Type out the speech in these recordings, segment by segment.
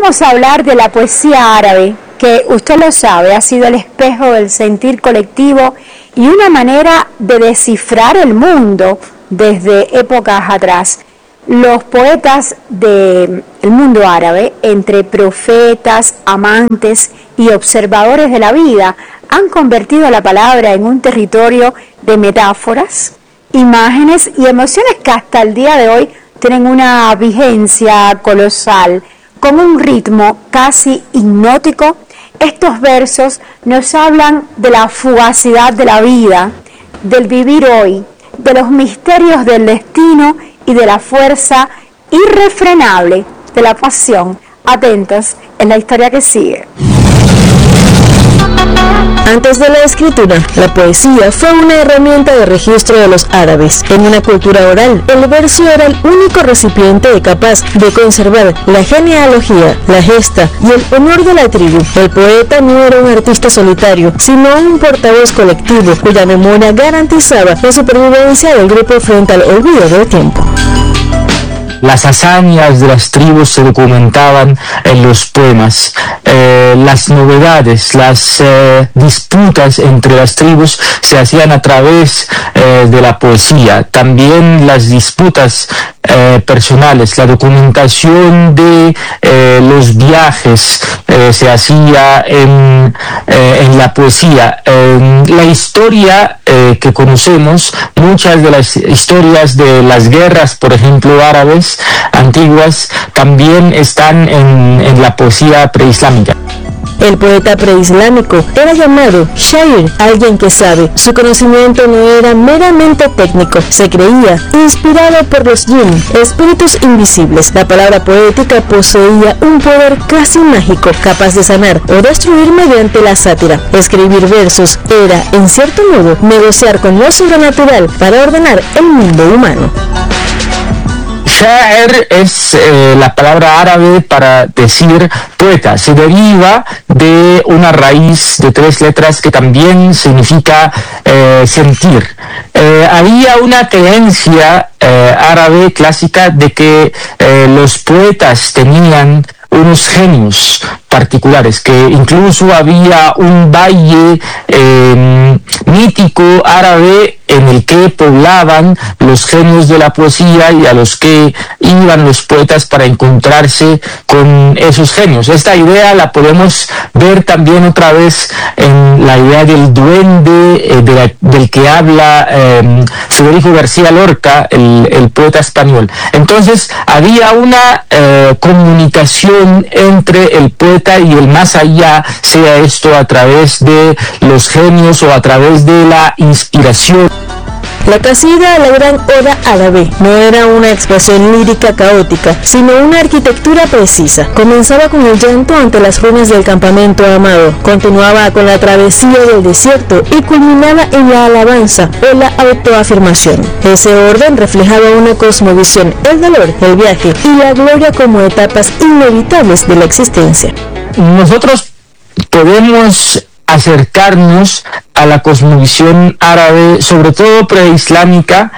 vamos a hablar de la poesía árabe, que usted lo sabe, ha sido el espejo del sentir colectivo y una manera de descifrar el mundo desde épocas atrás. Los poetas del mundo árabe, entre profetas, amantes y observadores de la vida, han convertido la palabra en un territorio de metáforas, imágenes y emociones que hasta el día de hoy tienen una vigencia colosal. Con un ritmo casi hipnótico, estos versos nos hablan de la fugacidad de la vida, del vivir hoy, de los misterios del destino y de la fuerza irrefrenable de la pasión. Atentos en la historia que sigue. Antes de la escritura, la poesía fue una herramienta de registro de los árabes. En una cultura oral, el verso era el único recipiente capaz de conservar la genealogía, la gesta y el honor de la tribu. El poeta no era un artista solitario, sino un portavoz colectivo cuya memoria garantizaba la supervivencia del grupo frente al olvido del tiempo. Las hazañas de las tribus se documentaban en los poemas. Las novedades, las disputas entre las tribus se hacían a través de la poesía. También las disputas personales, la documentación de los viajes se hacía en la poesía. La historia que conocemos, muchas de las historias de las guerras, por ejemplo, árabes antiguas, también están en la poesía preislámica. El poeta preislámico era llamado shair, alguien que sabe. Su conocimiento no era meramente técnico, se creía inspirado por los jinn, espíritus invisibles. La palabra poética poseía un poder casi mágico, capaz de sanar o destruir mediante la sátira. Escribir versos era, en cierto modo, negociar con lo sobrenatural para ordenar el mundo humano. Sha'ir es la palabra árabe para decir poeta. Se deriva de una raíz de 3 letras que también significa sentir. Había una creencia árabe clásica de que los poetas tenían unos genios particulares, que incluso había un valle mítico árabe en el que poblaban los genios de la poesía y a los que iban los poetas para encontrarse con esos genios. Esta idea la podemos ver también otra vez en la idea del duende del que habla Federico García Lorca, el poeta español. Entonces había una comunicación entre el poeta y el más allá, sea esto a través de los genios o a través de la inspiración. La casida, la gran oda árabe, no era una expresión lírica caótica, sino una arquitectura precisa. Comenzaba con el llanto ante las ruinas del campamento amado, continuaba con la travesía del desierto y culminaba en la alabanza o la autoafirmación. Ese orden reflejaba una cosmovisión, el dolor, el viaje y la gloria como etapas inevitables de la existencia. Nosotros podemos acercarnos a la cosmovisión árabe, sobre todo preislámica,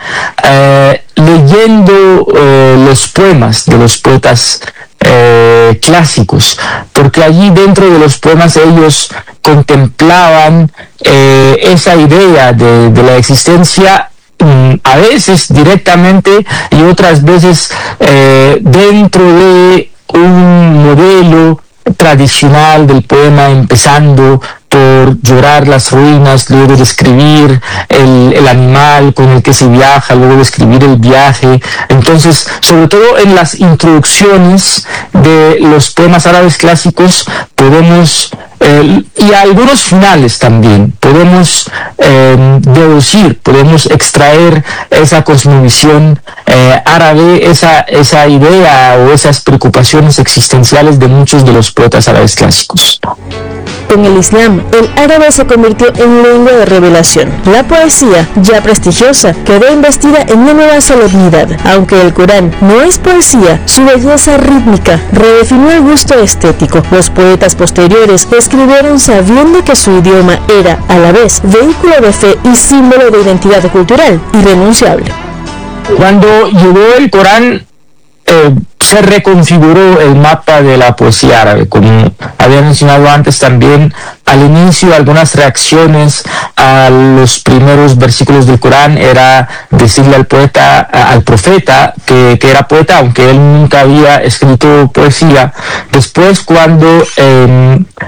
leyendo los poemas de los poetas clásicos, porque allí dentro de los poemas ellos contemplaban esa idea de la existencia, a veces directamente y otras veces dentro de un modelo tradicional del poema, empezando por llorar las ruinas, luego describir el animal con el que se viaja, luego describir el viaje. Entonces, sobre todo en las introducciones de los poemas árabes clásicos podemos, y a algunos finales también, podemos deducir, podemos extraer esa cosmovisión árabe, esa idea o esas preocupaciones existenciales de muchos de los poetas árabes clásicos. Con el Islam, el árabe se convirtió en lengua de revelación. La poesía, ya prestigiosa, quedó investida en una nueva solemnidad. Aunque el Corán no es poesía, su belleza rítmica redefinió el gusto estético. Los poetas posteriores escribieron sabiendo que su idioma era, a la vez, vehículo de fe y símbolo de identidad cultural irrenunciable. Cuando llegó el Corán, se reconfiguró el mapa de la poesía árabe. Como había mencionado antes también, al inicio algunas reacciones a los primeros versículos del Corán era decirle al profeta que era poeta, aunque él nunca había escrito poesía. Después, cuando